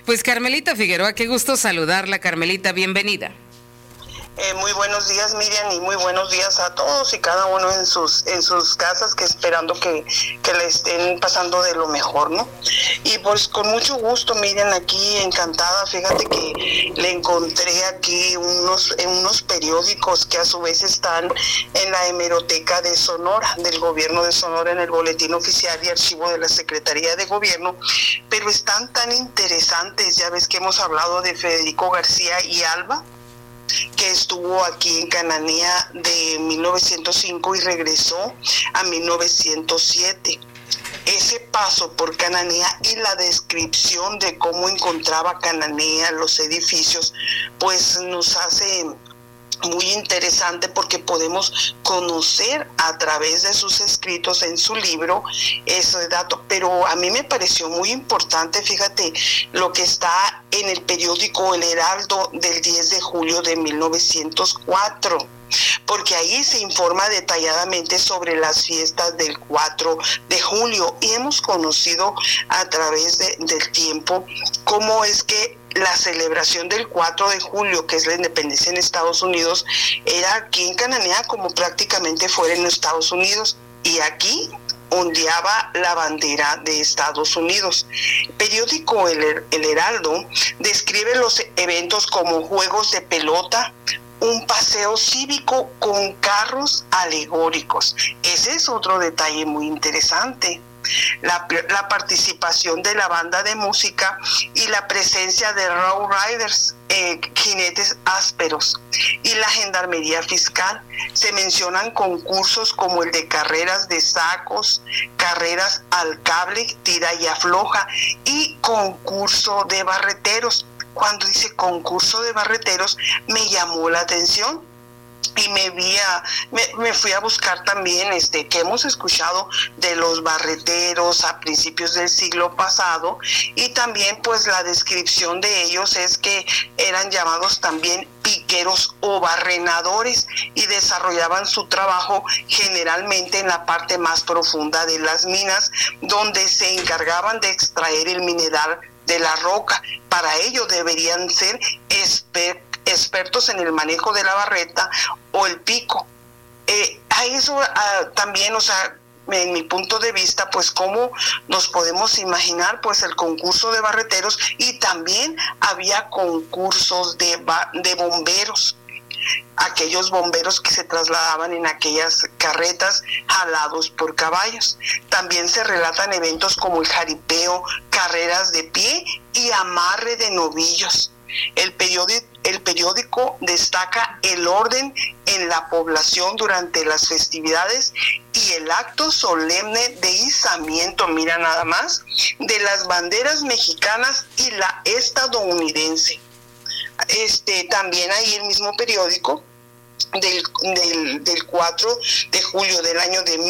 Pues Carmelita Figueroa, qué gusto saludarla, Carmelita, bienvenida. Muy buenos días, Miriam, y muy buenos días a todos y cada uno en sus casas, que esperando que le estén pasando de lo mejor, ¿no? Y pues con mucho gusto, Miriam, aquí encantada. Fíjate que le encontré aquí unos periódicos que a su vez están en la hemeroteca de Sonora, del gobierno de Sonora, en el boletín oficial y archivo de la Secretaría de Gobierno, pero están tan interesantes. Ya ves que hemos hablado de Federico García y Alba, que estuvo aquí en Cananea de 1905 y regresó a 1907. Ese paso por Cananea y la descripción de cómo encontraba Cananea, los edificios, pues nos hace muy interesante, porque podemos conocer a través de sus escritos en su libro ese dato. Pero a mí me pareció muy importante, fíjate, lo que está en el periódico El Heraldo del 10 de julio de 1904, porque ahí se informa detalladamente sobre las fiestas del 4 de julio y hemos conocido a través del tiempo cómo es que la celebración del 4 de julio, que es la independencia en Estados Unidos, era aquí en Cananea como prácticamente fuera en Estados Unidos, y aquí ondeaba la bandera de Estados Unidos. El periódico El Heraldo describe los eventos como juegos de pelota, un paseo cívico con carros alegóricos. Ese es otro detalle muy interesante. La participación de la banda de música y la presencia de road riders, jinetes ásperos, y la gendarmería fiscal. Se mencionan concursos como el de carreras de sacos, carreras al cable, tira y afloja, y concurso de barreteros. Cuando dice concurso de barreteros me llamó la atención, y me fui a buscar también que hemos escuchado de los barreteros a principios del siglo pasado, y también pues la descripción de ellos es que eran llamados también piqueros o barrenadores, y desarrollaban su trabajo generalmente en la parte más profunda de las minas, donde se encargaban de extraer el mineral de la roca. Para ello deberían ser expertos en el manejo de la barreta o el pico. A eso también, o sea, en mi punto de vista, pues cómo nos podemos imaginar pues el concurso de barreteros, y también había concursos de bomberos, aquellos bomberos que se trasladaban en aquellas carretas jalados por caballos. También se relatan eventos como el jaripeo, carreras de pie y amarre de novillos. El periódico destaca el orden en la población durante las festividades y el acto solemne de izamiento, mira nada más, de las banderas mexicanas y la estadounidense. También ahí el mismo periódico del 4 de julio del año de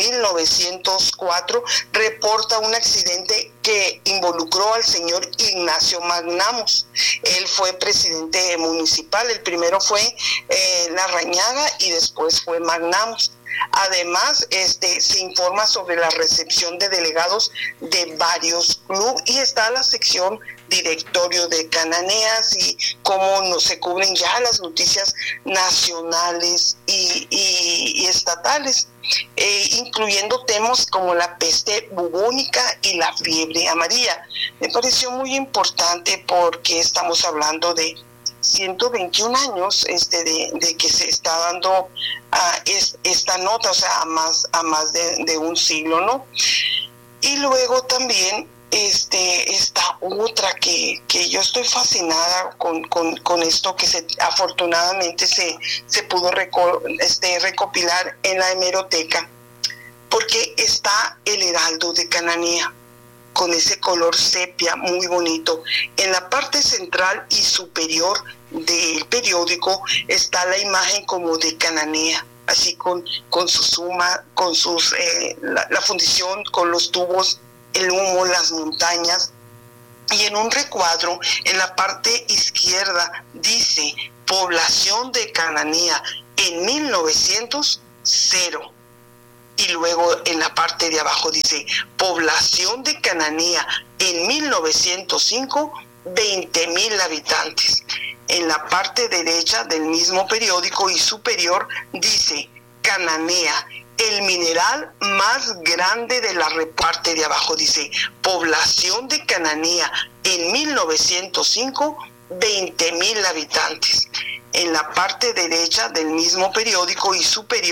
1904 reporta un accidente que involucró al señor Ignacio Magnamos. Él fue presidente municipal. El primero fue Larrañaga y después fue Magnamos. Además, se informa sobre la recepción de delegados de varios clubes, y está la sección directorio de Cananeas y cómo se cubren ya las noticias nacionales y estatales, incluyendo temas como la peste bubónica y la fiebre amarilla. Me pareció muy importante porque estamos hablando de 121 años de que se está dando esta nota, o sea, a más de un siglo, ¿no? Y luego también esta otra que yo estoy fascinada con esto, que afortunadamente se pudo recopilar en la hemeroteca, porque está el Heraldo de Cananea con ese color sepia muy bonito. En la parte central y superior del periódico está la imagen como de Cananea, así con su suma, con la fundición, con los tubos, el humo, las montañas. Y en un recuadro en la parte izquierda dice población de Cananea en 1900, 0. Y luego en la parte de abajo dice población de Cananea en 1905, 20,000 habitantes. En la parte derecha del mismo periódico y superior dice Cananea, el mineral más grande de la parte de abajo dice población de Cananea en 1905, 20,000 habitantes. En la parte derecha del mismo periódico y superior